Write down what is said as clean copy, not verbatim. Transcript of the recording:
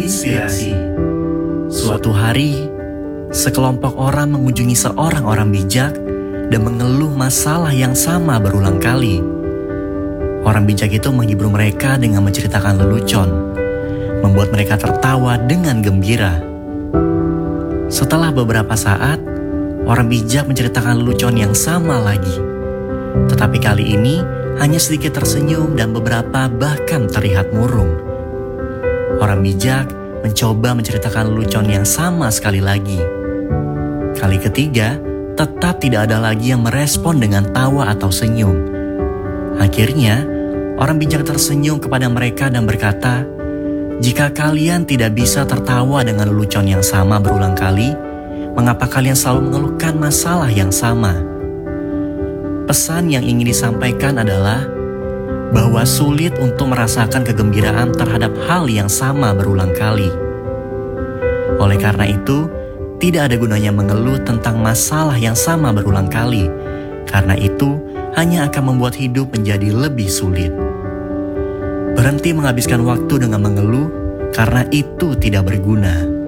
Inspirasi. Suatu hari, sekelompok orang mengunjungi seorang orang bijak dan mengeluh masalah yang sama berulang kali. Orang bijak itu menghibur mereka dengan menceritakan lelucon, membuat mereka tertawa dengan gembira. Setelah beberapa saat, orang bijak menceritakan lelucon yang sama lagi. Tetapi kali ini hanya sedikit tersenyum dan beberapa bahkan terlihat murung. Orang bijak mencoba menceritakan lelucon yang sama sekali lagi. Kali ketiga, tetap tidak ada lagi yang merespon dengan tawa atau senyum. Akhirnya, orang bijak tersenyum kepada mereka dan berkata, "Jika kalian tidak bisa tertawa dengan lelucon yang sama berulang kali, mengapa kalian selalu mengeluhkan masalah yang sama?" Pesan yang ingin disampaikan adalah bahwa sulit untuk merasakan kegembiraan terhadap hal yang sama berulang kali. Oleh karena itu, tidak ada gunanya mengeluh tentang masalah yang sama berulang kali, karena itu hanya akan membuat hidup menjadi lebih sulit. Berhenti menghabiskan waktu dengan mengeluh, karena itu tidak berguna.